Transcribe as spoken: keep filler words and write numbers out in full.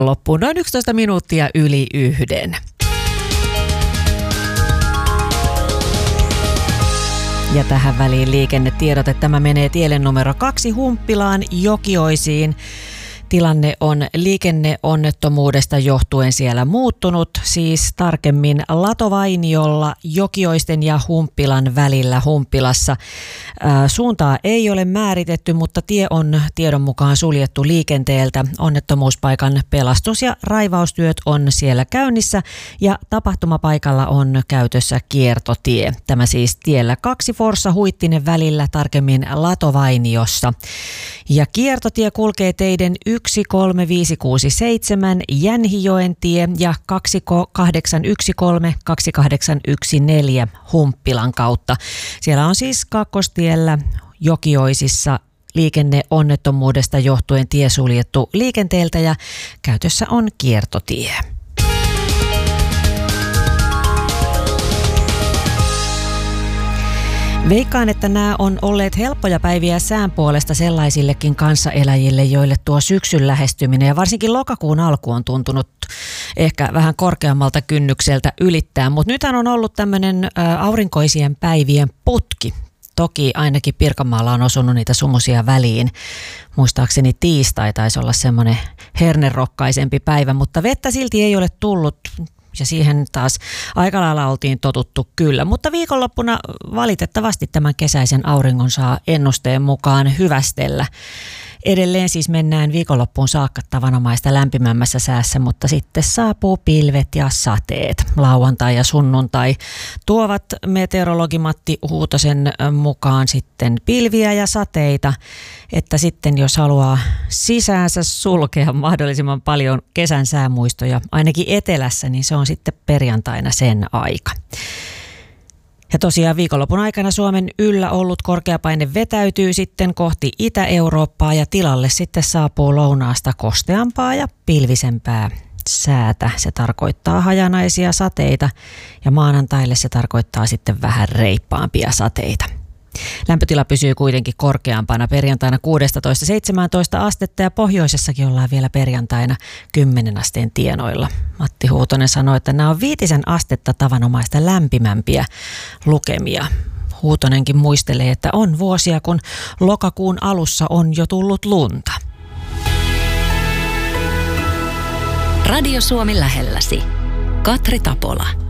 loppuun noin yksitoista minuuttia yli yhden. Ja tähän väliin liikennetiedot, että tämä menee tielle numero kaksi Humppilaan Jokioisiin. Tilanne on liikenneonnettomuudesta johtuen siellä muuttunut, siis tarkemmin Latovainiolla Jokioisten ja Humppilan välillä Humppilassa. Ää, suuntaa ei ole määritetty, mutta tie on tiedon mukaan suljettu liikenteeltä. Onnettomuuspaikan pelastus- ja raivaustyöt on siellä käynnissä ja tapahtumapaikalla on käytössä kiertotie. Tämä siis tiellä kaksi Forssa-Huittinen välillä, tarkemmin Latovainiossa. Ja kiertotie kulkee teiden yksi kolme viisi kuusi seitsemän Jänhijoen tie ja kaksi kahdeksan yksi kolme kaksi kahdeksan yksi neljä Humppilan kautta. Siellä on siis kakkostiellä Jokioisissa liikenneonnettomuudesta johtuen tie suljettu liikenteeltä ja käytössä on kiertotie. Veikkaan, että nämä on olleet helppoja päiviä sään puolesta sellaisillekin kanssaeläjille, joille tuo syksyn lähestyminen ja varsinkin lokakuun alku on tuntunut ehkä vähän korkeammalta kynnykseltä ylittää. Mutta nythän on ollut tämmöinen aurinkoisien päivien putki. Toki ainakin Pirkanmaalla on osunut niitä sumusia väliin. Muistaakseni tiistai taisi olla semmoinen hernerokkaisempi päivä, mutta vettä silti ei ole tullut. Ja siihen taas aika lailla oltiin totuttu kyllä. Mutta viikonloppuna valitettavasti tämän kesäisen auringon saa ennusteen mukaan hyvästellä. Edelleen siis mennään viikonloppuun saakka tavanomaista lämpimämmässä säässä, mutta sitten saapuu pilvet ja sateet. Lauantai ja sunnuntai tuovat meteorologi Matti Huutosen mukaan sitten pilviä ja sateita, että sitten jos haluaa sisäänsä sulkea mahdollisimman paljon kesän säämuistoja, ainakin etelässä, niin se on sitten perjantaina sen aika. Ja tosiaan viikonlopun aikana Suomen yllä ollut korkeapaine vetäytyy sitten kohti Itä-Eurooppaa ja tilalle sitten saapuu lounaasta kosteampaa ja pilvisempää säätä. Se tarkoittaa hajanaisia sateita ja maanantaille se tarkoittaa sitten vähän reippaampia sateita. Lämpötila pysyy kuitenkin korkeampana perjantaina kuusitoista seitsemäntoista astetta ja pohjoisessakin ollaan vielä perjantaina kymmenen asteen tienoilla. Matti Huutonen sanoi, että nämä on viitisen astetta tavanomaista lämpimämpiä lukemia. Huutonenkin muistelee, että on vuosia, kun lokakuun alussa on jo tullut lunta. Radio Suomi lähelläsi. Katri Tapola.